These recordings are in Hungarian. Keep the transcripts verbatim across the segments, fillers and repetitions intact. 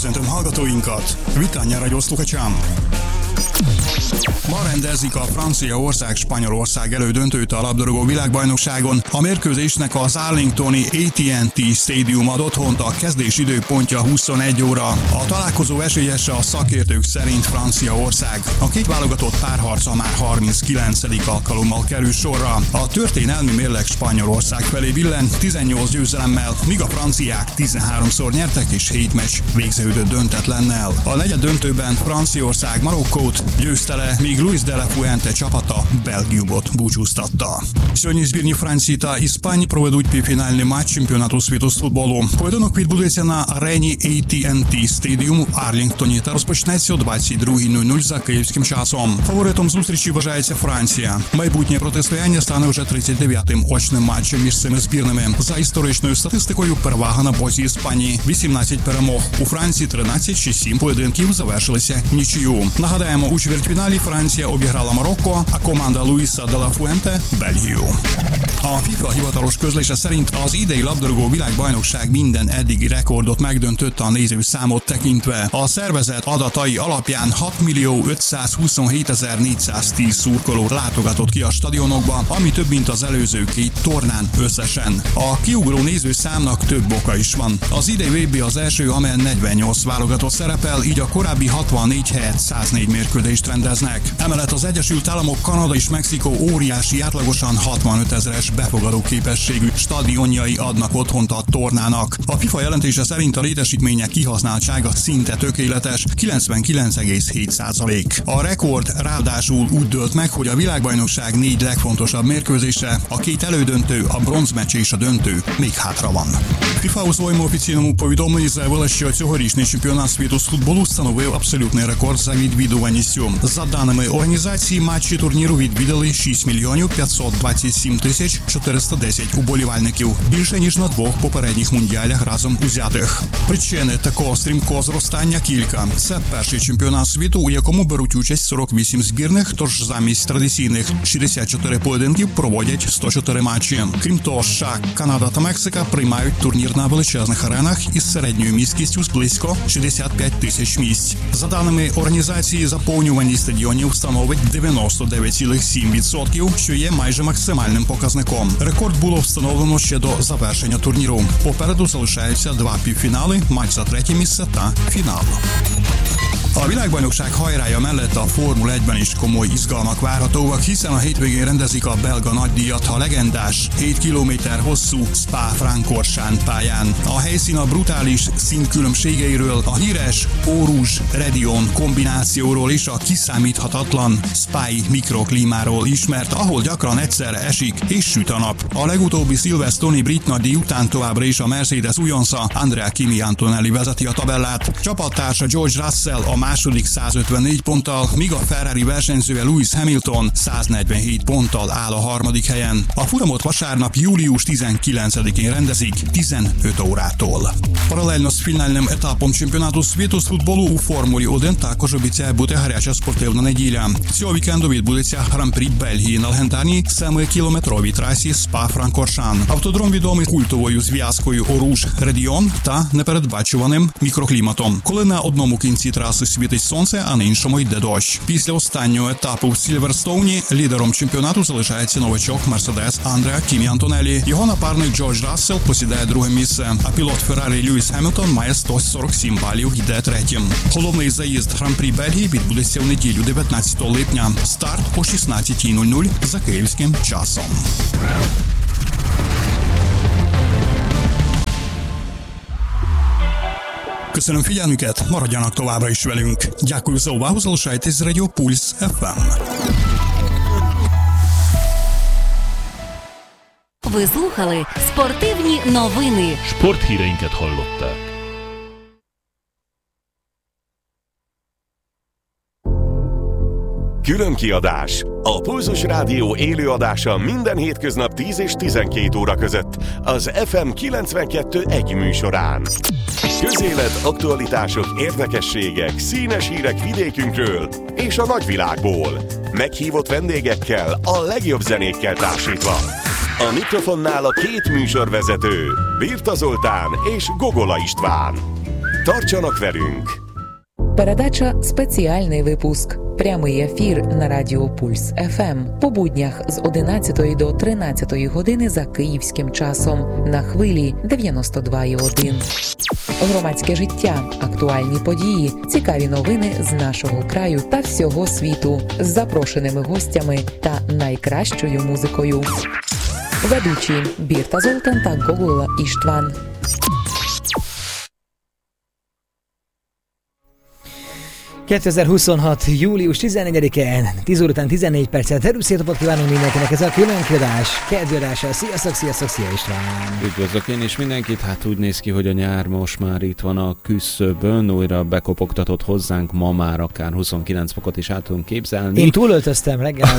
Köszöntöm hallgatóinkat! Vitán Radio Sluchačám! Ma rendezik a Franciaország-Spanyolország elődöntőt a labdarúgó világbajnokságon. A mérkőzésnek az Arlingtoni á té and té Stadium ad otthont, a kezdés időpontja huszonegy óra. A találkozó esélyese a szakértők szerint Franciaország. A két válogatott párharca már harminckilencedik alkalommal kerül sorra. A történelmi mérleg Spanyolország felé billen tizennyolc győzelemmel, míg a franciák tizenháromszor nyertek és hét meccs végződött döntetlennel. A negyed döntőben Franciaország Marokkót győzte le, míg Luis de la Fuente csapata Belgiumot búcsúztatta. Сьогодні збірні Франції та Іспанії проведуть півфінальний матч чемпіонату світу з футболу. Поєдинок відбудеться на арені á té and té Stadium у Арлінгтоні та розпочнеться о двадцять друга нуль нуль за київським часом. Фаворитом зустрічі вважається Франція. Майбутнє протистояння стане вже тридцять дев'ятим очним матчем між цими збірними. За історичною статистикою перевага на боці Іспанії. вісімнадцять перемог. У Франції тринадцять, ще сім поєдинків завершилися нічию. Нагадаємо, у чвертьфіналі Франція обіграла Марокко, a komanda Luisa de la Fuente Belgium. A FIFA hivatalos közlése szerint az idei labdarúgó világbajnokság minden eddigi rekordot megdöntött a nézőszámot tekintve. A szervezet adatai alapján hat millió ötszázhuszonhétezer-négyszáztíz szurkoló látogatott ki a stadionokba, ami több mint az előző két tornán összesen. A kiugró nézőszámnak több oka is van. Az idei vé bé az első, amelyen negyvennyolc válogatott szerepel, így a korábbi hatvannégy helyett száznégy mérkőzést rendeznek. Emellett az Egyesült Államok, Kanada és Mexikó óriási, átlagosan hatvanötezeres befogadó képességű stadionjai adnak otthont a tornának. A FIFA jelentése szerint a létesítmények kihasználtsága szinte tökéletes, kilencvenkilenc egész hét százalék. A rekord ráadásul úgy dőlt meg, hogy a világbajnokság négy legfontosabb mérkőzése, a két elődöntő, a bronzmeccs és a döntő még hátra van. FIFA у своєму офіційному повідомленні заявила, що цьогорічний чемпіонат світу з футболу встановив абсолютний рекорд за відвідуваністю. За даними організації, матчі турніру відвідали шість мільйонів п'ятсот двадцять сім тисяч чотириста десять уболівальників, більше ніж на двох попередніх мундіалях разом узятих. Причини такого стрімкого зростання кілька. Це перший чемпіонат світу, у якому беруть участь сорок вісім збірних, тож замість традиційних шістдесят чотири поєдинків проводять сто чотири матчі. Крім того, США, Канада та Мексика приймають турнір на величезних аренах із середньою міськістю з близько шістдесят п'ять тисяч місць. За даними організації, заповнюваність стадіонів становить дев'яносто дев'ять цілих сім відсотків, що є майже максимальним показником. Рекорд було встановлено ще до завершення турніру. Попереду залишаються два півфінали, матч за третє місце та фінал. A világbajnokság hajrája mellett a Formula egyben is komoly izgalmak várhatóak, hiszen a hétvégén rendezik a belga nagydíjat a legendás hét kilométer hosszú Spa-Francorchamps pályán. A helyszín a brutális színkülönbségeiről, a híres Eau-Rouge-Redion kombinációról és a kiszámíthatatlan Spa-i mikroklímáról ismert, ahol gyakran egyszerre esik és süt a nap. A legutóbbi Silverstone-i brit nagydíj után továbbra is a Mercedes újonca Andrea Kimi Antonelli vezeti a tabellát. Csapattársa George Russell a második százötvennégy ponttal, míg a Ferrari versenyzője Lewis Hamilton száznegyvenhét ponttal áll a harmadik helyen. A futamot vasárnap július tizenkilencedikén rendezik tizenöt órától. Paralelno s finalnym etapom čempionatu світу з футболу у Формулі один також обіцяє бути гаряча спортивна неділя. Цього вікенду відбудеться Гран-прі Бельгії на легендарній семикілометровій трасі Спа-Франкорчан. Автодром відомий культовою зв'язкою Eau-Rouge-Redion та непередбачуваним мікрокліматом, коли на одному кінці траси світить сонце, а на іншому йде дощ. Після останнього етапу в Сільверстоуні лідером чемпіонату залишається новачок Мерседес Андреа Кімі Антонеллі. Його напарник Джордж Рассел посідає друге місце, а пілот Феррарі Льюіс Хемілтон має сто сорок сім балів, йде третім. Головний заїзд Гран-прі Бельгії відбудеться в неділю дев'ятнадцятого липня. Старт о шістнадцята нуль нуль за київським часом. Köszönöm figyelmüket, maradjanak továbbra is velünk. Дякую за увагу, залишайтесь з Радіо Пульс еф ем. Ви слухали спортивні новини. Sporthíreinket hallották. Különkiadás. A Pulzus Rádió élőadása minden hétköznap tíz és tizenkét óra között az ef em kilencvenkettő egy műsorán. Közélet, aktualitások, érdekességek, színes hírek vidékünkről és a nagyvilágból. Meghívott vendégekkel, a legjobb zenékkel társítva. A mikrofonnál a két műsorvezető, Birta Zoltán és Gogola István. Tartsanak velünk! Передача «Спеціальний випуск». Прямий ефір на Радіо Пульс еф ем по буднях з одинадцятої до тринадцятої години за київським часом на хвилі дев'яносто два і один. Громадське життя, актуальні події, цікаві новини з нашого краю та всього світу з запрошеними гостями та найкращою музикою. Ведучі Бірта Золтан та Гогула Іштван. kétezer-huszonhat. július tizennegyedike, tíz óra után tizennégy perccel. Terüsz szép napot kívánunk mindenkinek, ez a különkiadás, kedvőadása. Sziasztok, sziasztok, szia István! Üdvözlök én is mindenkit, hát úgy néz ki, hogy a nyár most már itt van a küszöbön, újra bekopogtatott hozzánk, ma már akár huszonkilenc fokot is át tudunk képzelni. Én túlöltöztem reggel,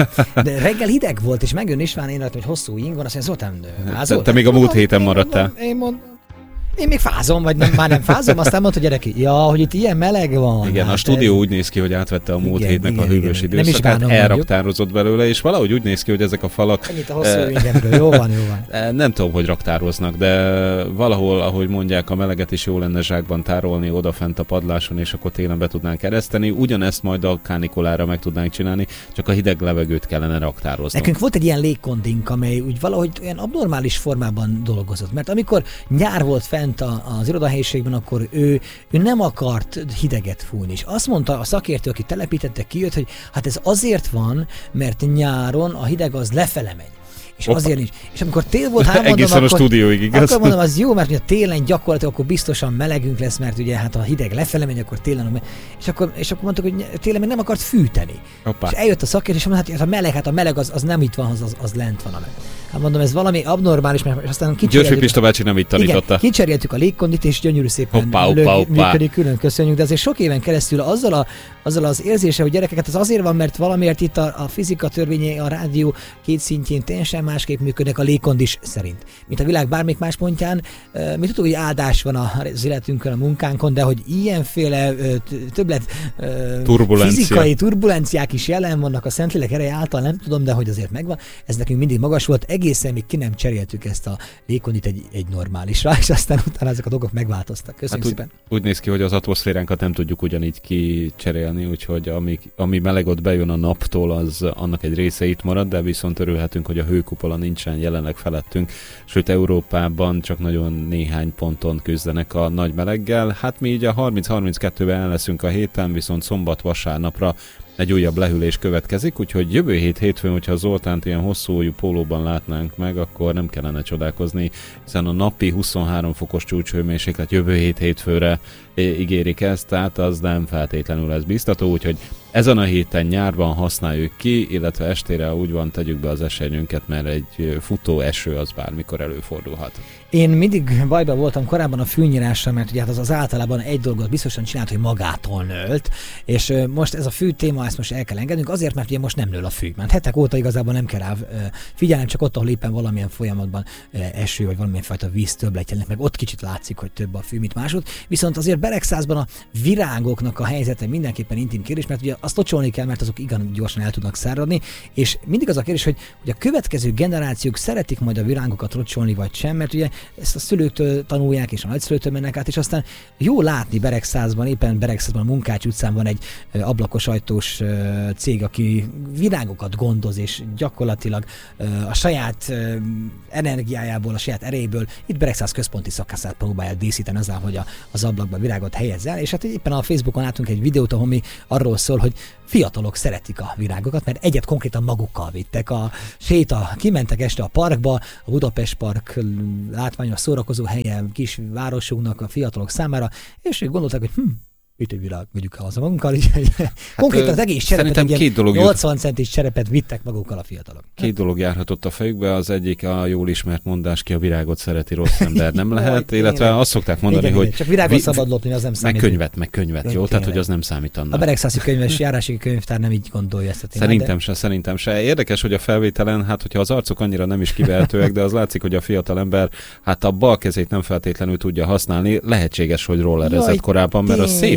de reggel hideg volt, és megjön István, én rajtam, hogy hosszú ing van, azt mondja, Zoltán, házol? Te, te még a múlt héten maradtál. Én mondom, Én még fázom, vagy nem, már nem fázom, aztán mondta, hogy gyerek, ja, hogy itt ilyen meleg van. Igen, hát a stúdió ez... úgy néz ki, hogy átvette a múlt igen, hétnek igen, a hűvös igen. időszakát, elraktározott belőle, és valahogy úgy néz ki, hogy ezek a falak... Ennyit a hosszú ingemről, jó van, jó van. Nem tudom, hogy raktároznak, de valahol, ahogy mondják, a meleget is jó lenne zsákban tárolni odafent a padláson, és akkor télen be tudnánk ereszteni. Ugyanezt majd a kánikolára meg tudnánk csinálni, csak a hideg levegőt kellene raktározni. Nekünk volt egy ilyen légkondink, amely úgy valahogy olyan abnormális formában dolgozott, mert amikor nyár volt fent az helyiségben, akkor ő, ő nem akart hideget fújni. És azt mondta a szakértő, aki telepítette, kijött, hogy hát ez azért van, mert nyáron a hideg az lefele megy. És Opa. Azért nincs. És amikor tél volt, hát mondom, egészen akkor, a stúdióig, igaz? akkor mondom, az jó, mert ugye télen gyakorlatilag akkor biztosan melegünk lesz, mert ugye hát a hideg lefele megy, akkor télen megy. És akkor, és akkor mondtuk, hogy télen meg nem akart fűteni. Opa. És eljött a szakértő, és mondta, hát a meleg, hát a meleg az, az nem itt van, az, az, az lent van a meleg. Hát mondom, ez valami abnormális, mert aztán Györfi Pista bácsi nem itt tanította. Igen, kicseréltük a légkondit, és gyönyörű szépen hoppá, hoppá, hoppá. működik, külön köszönjük, de azért sok éven keresztül azzal, a, azzal az érzése, hogy gyerekeket az azért van, mert valamiért itt a, a fizika törvényei, a rádió két szintjén teljesen másképp működnek a légkondis szerint. Mint a világ bármelyik más pontján, mi tudjuk, hogy áldás van az életünkön, a munkánkon, de hogy ilyenféle többlet Turbulencia. fizikai turbulenciák is jelen vannak a Szentlélek ereje által, nem tudom, de hogy azért megvan. Ez nekünk mindig magas volt, egészen még ki nem cseréltük ezt a légkondit egy, egy normálisra, és aztán utána ezek a dolgok megváltoztak. Köszönjük hát szépen. Úgy, úgy néz ki, hogy az atmoszféránkat nem tudjuk ugyanígy kicserélni, úgyhogy ami, ami meleg ott bejön a naptól, az annak egy része itt marad, de viszont örülhetünk, hogy a hőkupola nincsen jelenleg felettünk, sőt Európában csak nagyon néhány ponton küzdenek a nagy meleggel. Hát mi így a harminc-harminckettőben el leszünk a héten, viszont szombat-vasárnapra egy újabb lehűlés következik, úgyhogy jövő hét hétfőn, hogyha Zoltánt ilyen hosszú pólóban látnánk meg, akkor nem kellene csodálkozni, hiszen a napi huszonhárom fokos csúcshőmérséklet jövő hét hétfőre ígérik ezt, tehát az nem feltétlenül lesz biztató, úgyhogy ezen a héten nyárban használjuk ki, illetve estére úgy van, tegyük be az esernyőnket, mert egy futó eső az bármikor előfordulhat. Én mindig bajban voltam korábban a fűnyírással, mert ugye hát az, az általában egy dolgot biztosan csinált, hogy magától nőlt, és most ez a fű téma, ezt most el kell engednünk, azért, mert ugye most nem nől a fű. Mert hetek óta igazából nem kell rá figyelni, csak ott, ahol éppen valamilyen folyamatban eső, vagy valamilyen fajta víz többlet jelenik, meg ott kicsit látszik, hogy több a fű, mint másod. Viszont azért Beregszázban a virágoknak a helyzete mindenképpen intim kérdés, mert ugye azt locsolni kell, mert azok igen gyorsan el tudnak száradni, és mindig az a kérdés, hogy, hogy a következő generációk szeretik majd a virágokat locsolni, vagy sem, mert ugye ezt a szülőktől tanulják, és a nagyszülőtől mennek át, és aztán jó látni Beregszázban, éppen Beregszázban a Munkács utcán van egy ablakos ajtós cég, aki virágokat gondoz, és gyakorlatilag a saját energiájából, a saját erejéből itt Beregszáz központi szakaszát próbálja díszíteni azzal, hogy a, az ablakba virágot helyez el, és hát éppen a Facebookon látunk egy videót, ahol mi arról szól, hogy fiatalok szeretik a virágokat, mert egyet konkrétan magukkal vittek. A séta, kimentek este a parkba, a Budapest Park látványos szórakozó helye kis városunknak a fiatalok számára, és ők gondolták, hogy hm, itt egy virág, vigyük el az a magunkkal, így, hát konkrétan az egész cserepet, egy két dolog nyolcvan centis cserepet vittek magukkal a fiatalok. Két dolog járhatott a fejükbe, az egyik a jól ismert mondás, ki a virágot szereti, rossz ember nem lehet, Jaj, illetve tényleg. Azt szokták mondani, igen, hogy... Csak virágot vi- szabad lopni, az nem számít. Meg könyvet, meg könyvet, jó? Tényleg. Tehát, hogy az nem számít annak. A Beregszászi könyves járási könyvtár nem így gondolja ezt a témát. Szerintem de... se, szerintem se. Érdekes, hogy a felvételen, hát hogyha az arcok annyira nem is kivehetőek, de az látszik, hogy a fiatal ember hát a bal kezét nem feltétlenül tudja használni. Lehetséges, hogy rollerezett korábban, mert az szép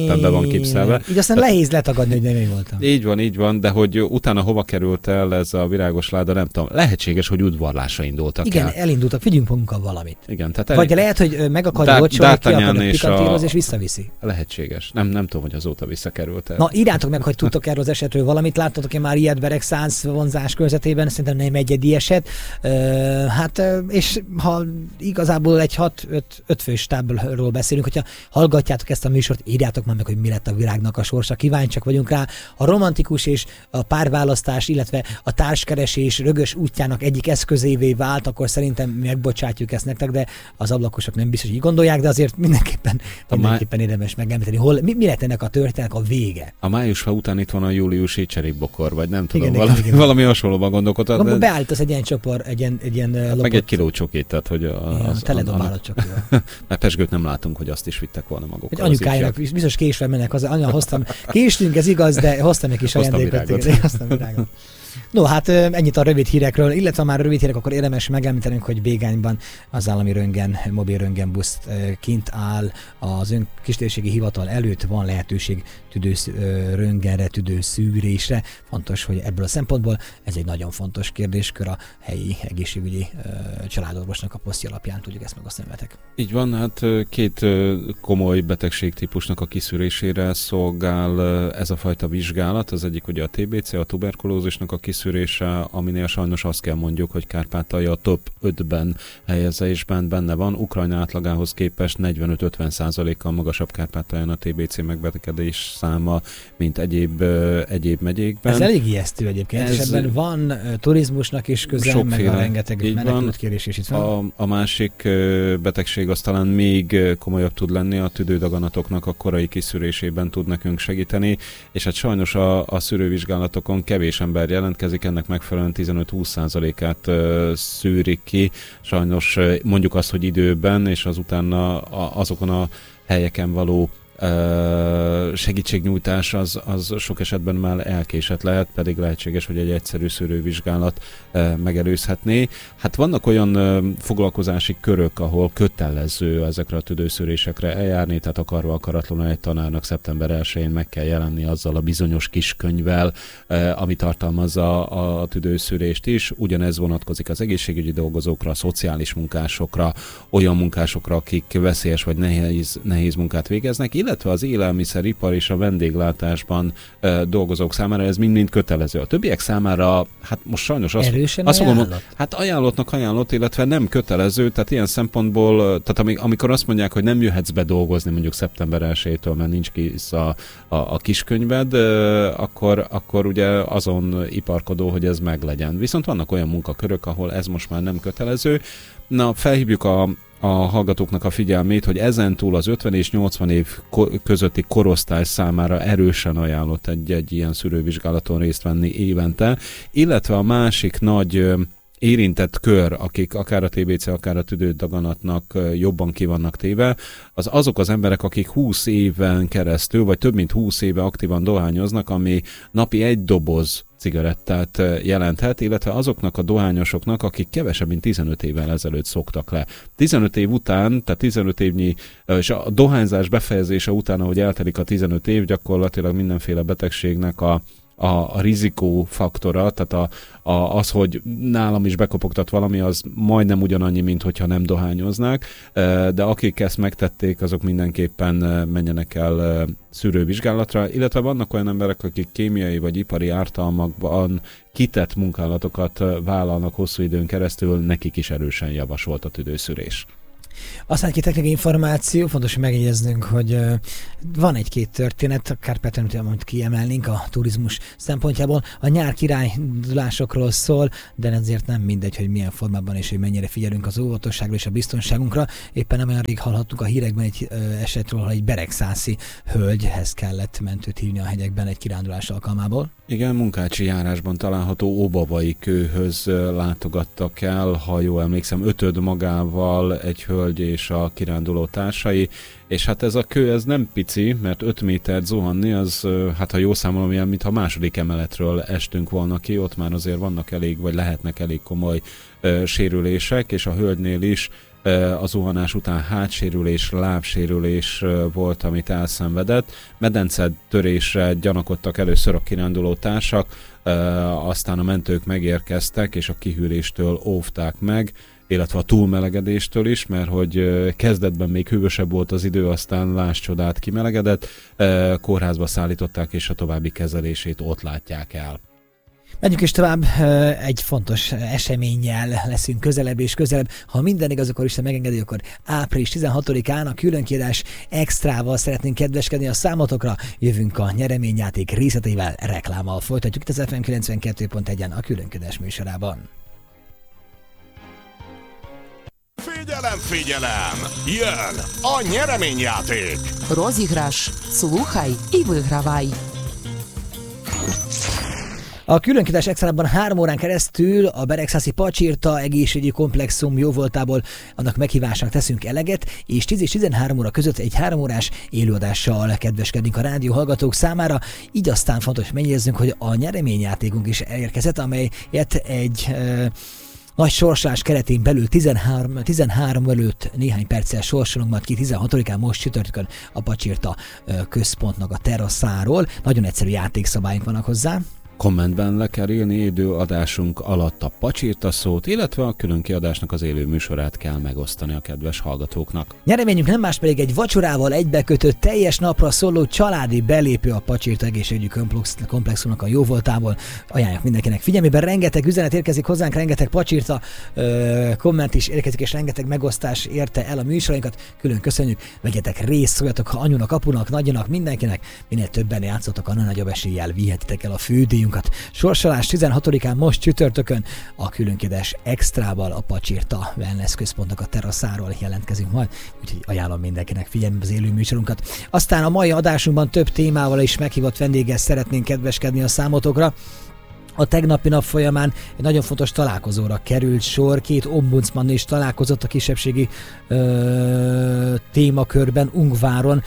szépen be van gipszelve. Így aztán Tehát, nehéz letagadni, hogy nem én voltam. Így van, így van, de hogy utána hova került el ez a virágos láda, nem tudom. Lehetséges, hogy udvarlásra indultak Igen, el. elindultak, vigyünk magunkkal valamit. Igen, tehát Vagy el... lehet, hogy meg akarja locsolni, ki akarja pikantírozni, és visszaviszi. Lehetséges. Nem, nem tudom, hogy azóta visszakerült el. Na, írjátok meg, hogy tudtok erről az esetről valamit. Láttatok-e már ilyet Beregszánsz vonzás körzetében? Szerintem nem egyedi eset. Uh, hát, uh, és ha igazából egy hat-öt fős stábról beszélünk, hogyha hallgatjátok ezt a műsort, írjátok már meg, hogy mi lett a virágnak a sorsa. Kíváncsiak vagyunk rá. A romantikus és a párválasztás, illetve a társkeresés rögös útjának egyik eszközévé vált, akkor szerintem megbocsátjuk ezt nektek, de az ablakosok nem biztos, hogy így gondolják, de azért mindenképpen, mindenképpen érdemes megemlíteni. Hol, mi, mi lett ennek a történetnek a vége? A májusfa után itt van a júliusi cserépbokor, vagy nem tudom, igen, valami, igen, igen. valami hasonlóban gondolkodtad. De... Beállítasz egy ilyen csopor, egy ilyen, egy ilyen lopott... Meg egy kiló csokét, tehát hogy a, ja, az, teledobál a csokival. Mert pesgőt nem látunk, hogy azt is vittek volna magukkal. Egy anyukájának biztos késve mennek az anya, hoztam, késtünk, ez igaz, de hoztam egy kis ajándékot. Hoztam virágot. No, hát ennyit a rövid hírekről, illetve már rövid hírek, akkor érdemes megemlítenünk, hogy Bégányban az állami röntgen, mobil röntgenbusz kint áll az önkistérségi hivatal előtt, van lehetőség tüdősz, röntgenre, tüdőszűrésre. Fontos, hogy ebből a szempontból ez egy nagyon fontos kérdéskör, a helyi egészségügyi családorvosnak a posztja alapján tudjuk ezt megosztani veletek. Így van, hát két komoly betegségtípusnak a kiszűrésére szolgál ez a fajta vizsgálat. Az egyik ugye a té bé cé, a tuberkulózisnak a kiszűrése, aminél sajnos azt kell mondjuk, hogy Kárpátalja a top ötben helyezésben benne van. Ukrajna átlagához képest negyvenöt-ötven százalékkal magasabb Kárpátalján a té bé cé megbetegedés száma, mint egyéb, egyéb megyékben. Ez elég ijesztő egyébként, ez és ebben van turizmusnak is közel, meg a rengeteg menekültkérés is itt van. A, a másik betegség az talán még komolyabb tud lenni, a tüdődaganatoknak a korai kiszűrésében tud nekünk segíteni, és hát sajnos a, a szűrővizsgálatokon kevés ember jelentkezik, ennek megfelelően tizenöt-húsz százalékát szűrik ki. Sajnos mondjuk azt, hogy időben, és azután azokon a helyeken való segítségnyújtás az, az sok esetben már elkésett lehet, pedig lehetséges, hogy egy egyszerű szűrővizsgálat megelőzhetné. Hát vannak olyan foglalkozási körök, ahol kötelező ezekre a tüdőszűrésekre eljárni, tehát akarva akaratlanul egy tanárnak szeptember elsején meg kell jelenni azzal a bizonyos kis könyvvel, ami tartalmazza a tüdőszűrést is. Ugyanez vonatkozik az egészségügyi dolgozókra, a szociális munkásokra, olyan munkásokra, akik veszélyes vagy nehéz, nehéz munkát végeznek, illetve az élelmiszeripar és a vendéglátásban e, dolgozók számára ez mind-mind kötelező. A többiek számára, hát most sajnos azt, azt mondom, hát ajánlottnak ajánlott, illetve nem kötelező, tehát ilyen szempontból, tehát amikor azt mondják, hogy nem jöhetsz be dolgozni mondjuk szeptember elsejétől, mert nincs kész a, a, a kiskönyved, e, akkor, akkor ugye azon iparkodó, hogy ez meglegyen. Viszont vannak olyan munkakörök, ahol ez most már nem kötelező. Na, felhívjuk a a hallgatóknak a figyelmét, hogy ezentúl az ötven és nyolcvan év közötti korosztály számára erősen ajánlott egy-egy ilyen szűrővizsgálaton részt venni évente, illetve a másik nagy érintett kör, akik akár a té bé cé, akár a tüdődaganatnak jobban ki vannak téve, az azok az emberek, akik húsz éven keresztül, vagy több mint húsz éve aktívan dohányoznak, ami napi egy doboz cigarettát jelenthet, illetve azoknak a dohányosoknak, akik kevesebb, mint tizenöt évvel ezelőtt szoktak le. tizenöt év után, tehát tizenöt évnyi, és a dohányzás befejezése után, ahogy eltelik a tizenöt év, gyakorlatilag mindenféle betegségnek a A, a rizikófaktora, tehát a, a, az, hogy nálam is bekopogtat valami, az majdnem ugyanannyi, mint hogyha nem dohányoznak, de akik ezt megtették, azok mindenképpen menjenek el szűrővizsgálatra, illetve vannak olyan emberek, akik kémiai vagy ipari ártalmakban kitett munkálatokat vállalnak hosszú időn keresztül, nekik is erősen javasolt a tüdőszűrés. Aztán egy technikai információ, fontos, hogy megjegyeznünk, hogy uh, van egy-két történet, a Kárpátalján, amit kiemelnénk a turizmus szempontjából. A nyár királydulásokról szól, de ezért nem mindegy, hogy milyen formában és hogy mennyire figyelünk az óvatosságra és a biztonságunkra. Éppen nem olyan rég hallhattuk a hírekben egy uh, esetről, hogy egy beregszászi hölgyhez kellett mentőt hívni a hegyekben egy kirándulás alkalmából. Igen, Munkácsi járásban található Óbavai kőhöz látogattak el, ha jól emlékszem, ötöd magával egy hölgy és a kiránduló társai, és hát ez a kő, ez nem pici, mert öt métert zuhanni, az, hát ha jól számolom, ilyen, mintha második emeletről estünk volna ki, ott már azért vannak elég, vagy lehetnek elég komoly ö, sérülések, és a hölgynél is a zuhanás után hátsérülés, lábsérülés volt, amit elszenvedett. Medence törésre gyanakodtak először a kiránduló társak, aztán a mentők megérkeztek, és a kihűléstől óvták meg, illetve a túlmelegedéstől is, mert hogy kezdetben még hűvösebb volt az idő, aztán láss csodát kimelegedett, kórházba szállították, és a további kezelését ott látják el. Menjünk is tovább, egy fontos eseménnyel leszünk közelebb és közelebb. Ha minden igaz, akkor Isten megengedi, akkor április tizenhatodikán a különkiadás extrával szeretnénk kedveskedni a számotokra. Jövünk a nyereményjáték részleteivel, reklámmal folytatjuk itt az ef em kilencvenkettő pont egyen a különkiadás műsorában. Figyelem, figyelem! Jön a nyereményjáték! Rozigráš. Слухай и выигрывай. A különkiadás extrában három órán keresztül a Beregszászi Pacsirta egészségügyi komplexum jóvoltából annak meghívásának teszünk eleget, és tíz és tizenhárom óra között egy három órás élőadással kedveskedünk a rádió hallgatók számára. Így aztán fontos megjegyezzünk, hogy a nyereményjátékunk is elérkezett, amelyet egy e, nagy sorsolás keretén belül tizenhárom, tizenhárom előtt néhány perccel sorsolunk majd ki tizenhatodikán most csütörtökön a Pacsirta központnak a terasszáról. Nagyon egyszerű játékszabályunk vannak hozzá. Kommentben le kell írni időadásunk alatt a Pacsirta szót, illetve a külön kiadásnak az élő műsorát kell megosztani a kedves hallgatóknak. Nyereményünk nem más pedig egy vacsorával egybekötött teljes napra szóló családi belépő a Pacsirta egészségügyi komplexumnak a jóvoltából. Ajánljuk mindenkinek figyelmében, rengeteg üzenet érkezik hozzánk, rengeteg Pacsirta ö, komment is érkezik, és rengeteg megosztás érte el a műsorainkat. Külön köszönjük, vegyetek részt, szóljatok anyunak, apunak, nagyonak, mindenkinek. Minél többen játszottak, annál nagyobb eséllyel vihetitek el a fődíjunkat. Sorsolás tizenhatodikán most csütörtökön a különkiadás extrával a Pacsirta Wellness központnak a terasszáról jelentkezünk majd, úgyhogy ajánlom mindenkinek figyelni az élő műsorunkat. Aztán a mai adásunkban több témával is meghívott vendéggel szeretnénk kedveskedni a számotokra. A tegnapi nap folyamán egy nagyon fontos találkozóra került sor, két ombudsman is találkozott a kisebbségi ö, témakörben Ungváron,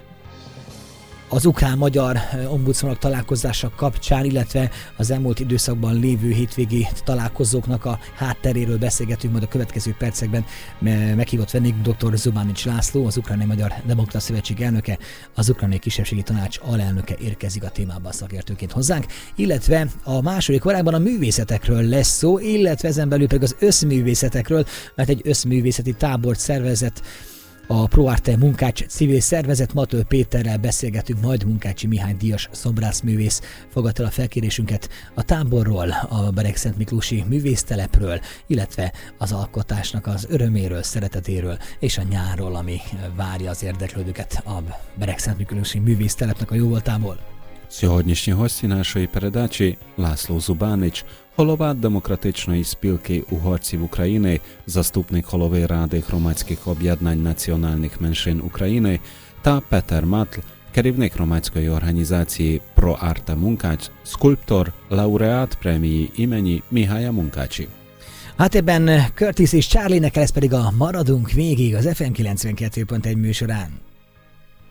az ukrán-magyar ombudsmanok találkozása kapcsán, illetve az elmúlt időszakban lévő hétvégi találkozóknak a hátteréről beszélgetünk majd a következő percekben. Meghívott vendégünk dr. Zubánics László, az Ukránai Magyar Demokrata Szövetség elnöke, az Ukránai Kisebbségi Tanács alelnöke érkezik a témában szakértőként hozzánk, illetve a második órában a művészetekről lesz szó, illetve ezen belül pedig az összművészetekről, mert egy összművészeti tábort szervezett a ProArte Munkács civil szervezet. Matől Péterrel beszélgetünk majd, Munkácsi Mihály díjas szobrászművész fogadta el a felkérésünket a táborról, a Beregszent Miklósi művésztelepről, illetve az alkotásnak az öröméről, szeretetéről és a nyárról, ami várja az érdeklődőket a Beregszent Miklósi művésztelepnek a jóvoltából. Сьогоднішні гості нашої передачі László Zubánics, голова демократичної спілки угорців України, заступник голови Ради громадських об'єднань національних меншин України та Петер Матл, керівник громадської організації ProArte Munkács, szkulptor, laureát prémii imeni Mihály Munkácsi. Hát ebben Curtis és Charlie-nek, ez pedig a Maradunk végig az ef em kilencvenkettő pont egy műsorán.